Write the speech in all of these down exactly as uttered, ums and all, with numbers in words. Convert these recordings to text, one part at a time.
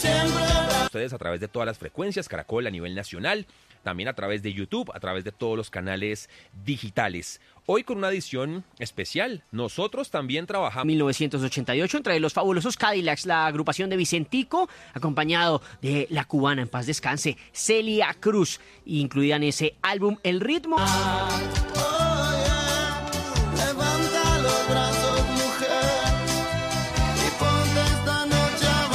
Ustedes a través de todas las frecuencias, Caracol a nivel nacional, también a través de YouTube, a través de todos los canales digitales. Hoy con una edición especial, nosotros también trabajamos. mil novecientos ochenta y ocho, entre los fabulosos Cadillacs, la agrupación de Vicentico, acompañado de la cubana, en paz descanse, Celia Cruz, incluida en ese álbum El Ritmo. Ah, oh yeah. Levanta los brazos, mujer, y ponte esta noche a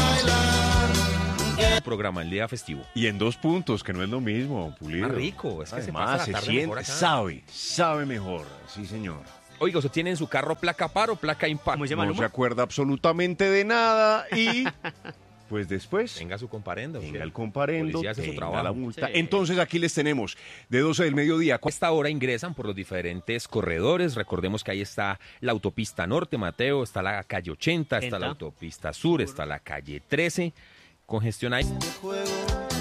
bailar. Programa el día festivo. Y en dos puntos, que no es lo mismo, Pulido. Más rico, es que se Además, pasa la se tarde siente, mejor acá. sabe, sabe mejor, sí señor. Oiga, ¿usted tiene en su carro placa par o placa impar? ¿Cómo se llama? No Maluma? se acuerda absolutamente de nada y pues después Venga su comparendo. venga ¿sí? el comparendo, Policía hace su tenga trabajo. la multa. Sí. Entonces aquí les tenemos de doce del mediodía. A esta hora ingresan por los diferentes corredores. Recordemos que ahí está la autopista norte, Mateo, está la calle ochenta, está la ochenta. autopista sur, está la calle trece. Congestión ahí. Este juego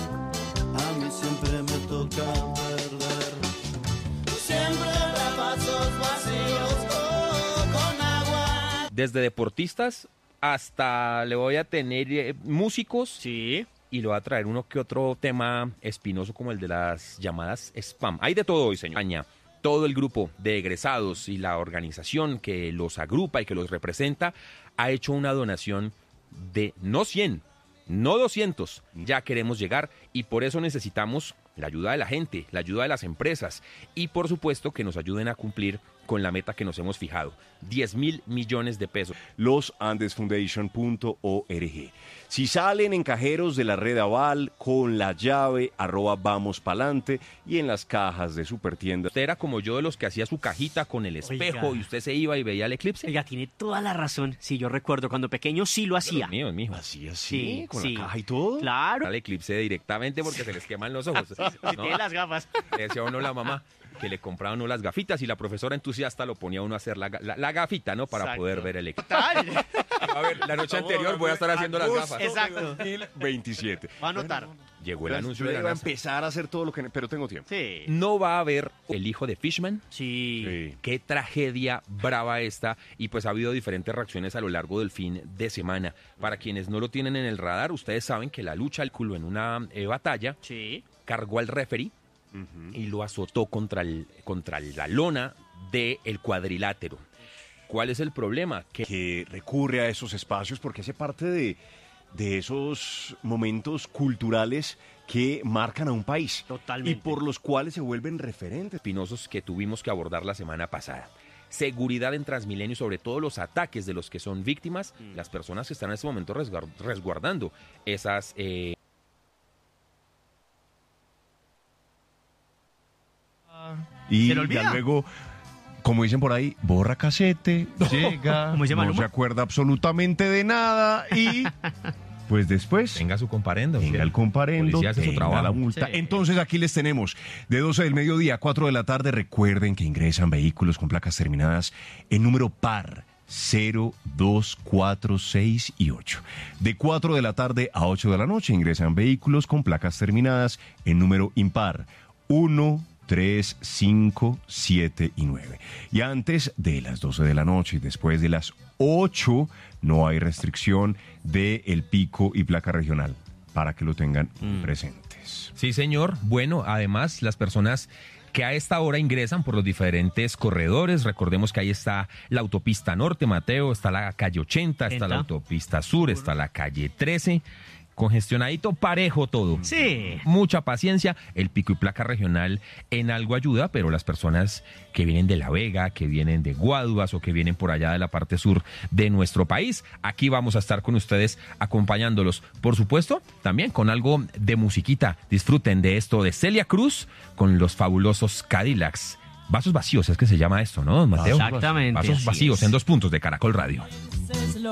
a mí siempre me toca perder. Siempre de vasos vacíos, oh, con agua. Desde deportistas hasta le voy a tener eh, músicos Sí. y le voy a traer uno que otro tema espinoso como el de las llamadas spam. Hay de todo hoy, señor. España, todo el grupo de egresados y la organización que los agrupa y que los representa ha hecho una donación de no cien, no doscientos. Ya queremos llegar y por eso necesitamos la ayuda de la gente, la ayuda de las empresas y por supuesto que nos ayuden a cumplir con la meta que nos hemos fijado, diez mil millones de pesos. los andes foundation punto org. Si salen en cajeros de la red Aval con la llave arroba vamos pa'lante y en las cajas de supertiendas. Usted era como yo de los que hacía su cajita con el espejo. Oiga. Y usted se iba y veía el eclipse. Ella tiene toda la razón. Sí, yo recuerdo cuando pequeño sí lo hacía. Dios mío, mijo. Así, así, Sí, con sí. la caja y todo. Claro. Al eclipse directamente porque se les queman los ojos. Si ¿no? tiene las gafas. Le decía uno a la mamá que le compraba uno las gafitas y la profesora entusiasta lo ponía uno a hacer la, ga- la, la gafita, ¿no? Para Exacto. poder ver el eclipse. Tal. A ver, la noche anterior voy a estar haciendo las gafas. Exacto. dos mil veintisiete. Va a anotar. Llegó el anuncio Yo de la iba a NASA. empezar a hacer todo lo que... Pero tengo tiempo. Sí. No va a haber el hijo de Fishman. Sí. Sí. Qué tragedia brava esta. Y pues ha habido diferentes reacciones a lo largo del fin de semana. Para quienes no lo tienen en el radar, ustedes saben que la lucha al culo en una eh, batalla Sí. cargó al referee y lo azotó contra, el, contra la lona del cuadrilátero. ¿Cuál es el problema? Que Que recurre a esos espacios porque hace parte de, de esos momentos culturales que marcan a un país. Totalmente. Y por los cuales se vuelven referentes. espinosos que tuvimos que abordar la semana pasada. Seguridad en Transmilenio y sobre todo los ataques de los que son víctimas, Mm. las personas que están en este momento resguar- resguardando esas... eh, Y ¿Se le olvida? ya luego, como dicen por ahí, borra casete, llega, ¿Cómo se llama, no Maluma? se acuerda absolutamente de nada y pues después... Venga su comparendo. Venga el comparendo, Policía hace su tenga trabajo. la multa. Sí. Entonces aquí les tenemos de doce del mediodía a cuatro de la tarde. Recuerden que ingresan vehículos con placas terminadas en número par cero, dos, cuatro, seis y ocho. De cuatro de la tarde a ocho de la noche ingresan vehículos con placas terminadas en número impar uno, tres, cinco, siete y nueve. Y antes de las doce de la noche y después de las ocho no hay restricción de el pico y placa regional para que lo tengan presentes. Sí, señor. Bueno, además, las personas que a esta hora ingresan por los diferentes corredores, recordemos que ahí está la autopista norte, Mateo, está la calle ochenta, está la ochenta. autopista sur, está la calle trece, congestionadito, parejo todo. Sí. Mucha paciencia, el pico y placa regional en algo ayuda, pero las personas que vienen de La Vega, que vienen de Guaduas o que vienen por allá de la parte sur de nuestro país, aquí vamos a estar con ustedes acompañándolos. Por supuesto, también con algo de musiquita. Disfruten de esto de Celia Cruz con los fabulosos Cadillacs. Vasos vacíos, es que se llama esto, ¿no, Mateo? Exactamente, Vasos así vacíos es. en dos puntos de Caracol Radio.